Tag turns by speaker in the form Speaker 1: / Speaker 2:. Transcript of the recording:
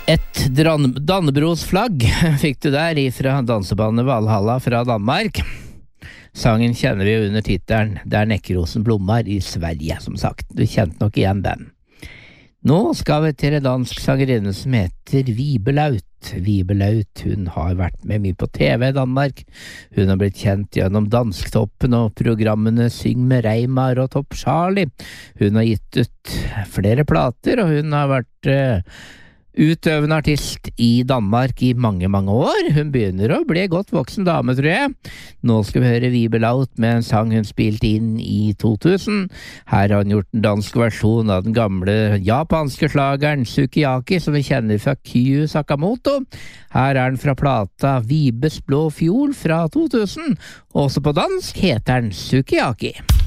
Speaker 1: Et Dannebros flagg fikk du der ifra dansebandet Valhalla fra Danmark. Sangen kjenner vi under tittelen Der nekkerosen blommar i Sverige, som sagt. Du kjente nok igjen den. Nå skal vi til en dansk sangerinne som heter Vibe Laut. Vibe Laut, hun har vært med mye på TV i Danmark. Hun har blitt kjent gjennom Dansktoppen og programmene Syng med Reimar og Topp Charlie. Hun har gitt ut flere plater, og hun har vært utøvende artist i Danmark i mange, mange år. Hun begynner å bli godt voksen dame, tror jeg. Nå skal vi høre Vibe Laut med en sang hun spilte inn i 2000. Her har hun gjort en dansk versjon av den gamle japanske slageren Sukiyaki, som vi kjenner fra Kyu Sakamoto. Her er den fra plata Vibes blå fjol fra 2000. Også på dansk heter den Sukiyaki.